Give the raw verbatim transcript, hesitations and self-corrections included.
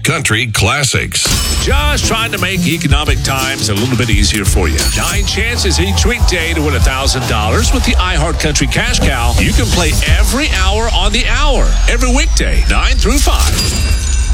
Country classics. Just trying to make economic times a little bit easier for you. Nine chances each weekday to win one thousand dollars with the iHeart Country Cash Cow. You can play every hour on the hour, every weekday, nine through five.